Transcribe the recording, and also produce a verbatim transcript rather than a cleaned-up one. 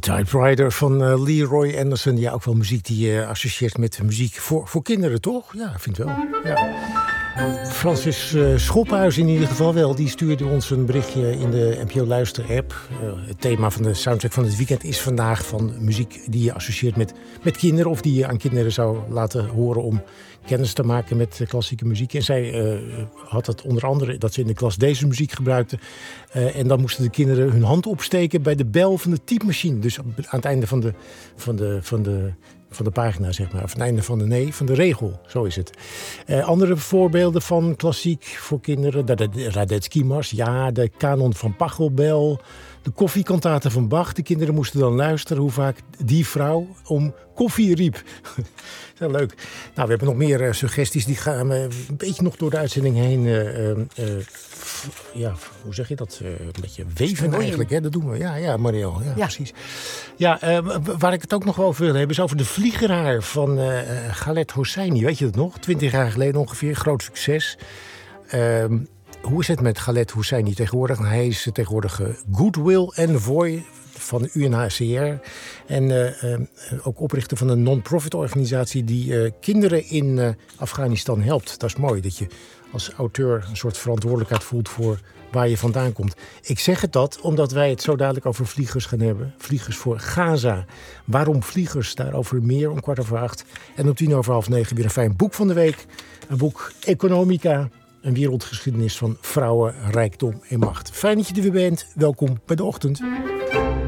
Typewriter van uh, Leroy Anderson. Ja, ook wel muziek die je uh, associeert met muziek voor, voor kinderen, toch? Ja, vind ik wel. Ja. Francis uh, Schophuis in ieder geval wel. Die stuurde ons een berichtje in de N P O Luister-app. Uh, het thema van de soundtrack van het weekend is vandaag van muziek die je associeert met, met kinderen. Of die je aan kinderen zou laten horen om kennis te maken met klassieke muziek. En zij uh, had het onder andere dat ze in de klas deze muziek gebruikte. Uh, en dan moesten de kinderen hun hand opsteken bij de bel van de typemachine. Dus aan het einde van de, van de, van de, van de pagina, zeg maar. Of aan het einde van de, nee, van de regel. Zo is het. Uh, andere voorbeelden van klassiek voor kinderen. De, de, de Radetzky-mars, ja, de kanon van Pachelbel. De koffiekantaten van Bach. De kinderen moesten dan luisteren hoe vaak die vrouw om koffie riep. Heel leuk. Nou, we hebben nog meer uh, suggesties. Die gaan uh, een beetje nog door de uitzending heen. Uh, uh, f- ja, hoe zeg je dat? Uh, een beetje weven eigenlijk. Hè? Dat doen we. Ja, ja Mariel. Ja, ja. Precies. Ja, uh, waar ik het ook nog over wil hebben is over de vliegeraar van uh, Khaled Hosseini. Weet je dat nog? Twintig jaar geleden ongeveer. Groot succes. Uh, Hoe is het met Khaled Hosseini tegenwoordig? Hij is tegenwoordig Goodwill Envoy van de U N H C R. En uh, uh, ook oprichter van een non-profit organisatie die uh, kinderen in uh, Afghanistan helpt. Dat is mooi, dat je als auteur een soort verantwoordelijkheid voelt voor waar je vandaan komt. Ik zeg het dat omdat wij het zo dadelijk over vliegers gaan hebben. Vliegers voor Gaza. Waarom vliegers? Daarover meer om kwart over acht. En om tien over half negen weer een fijn boek van de week. Een boek Economica. Een wereldgeschiedenis van vrouwen, rijkdom en macht. Fijn dat je er weer bent. Welkom bij De Ochtend.